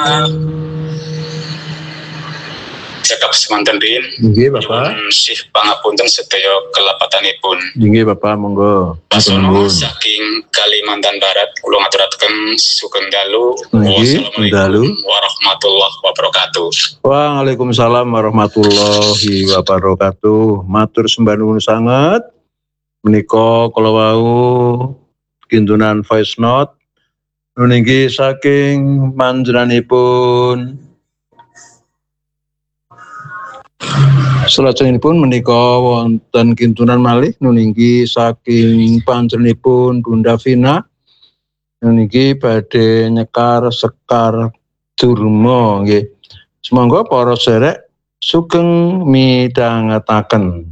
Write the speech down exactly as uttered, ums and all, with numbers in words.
Cekap semanten rin. Nggih Bapak. Sih pangapunten sedaya kelapatanipun. Nggih Bapak, monggo. Pasono saking Kalimantan Barat kula ngaturaken sugeng dalu. Nggih, dalu. Warahmatullahi wabarakatuh. Waalaikumsalam warahmatullahi wabarakatuh. Matur sembah nuwun sanget. Menika kula wau kintunan voice note nuninggi saking panjenenganipun. Salajengipun menika wonten kintunan malih nuninggi saking panjenenganipun Bunda Vina nuninggi badhe nyekar Sekar Durma nggih. Semoga para sedherek sugeng midhangetaken.